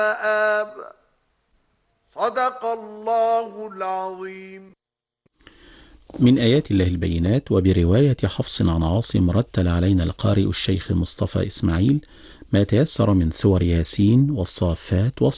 صدق الله العظيم. من آيات الله البينات. وبرواية حفص عن عاصم رتل علينا القارئ الشيخ مصطفى إسماعيل ما تيسر من سور ياسين والصافات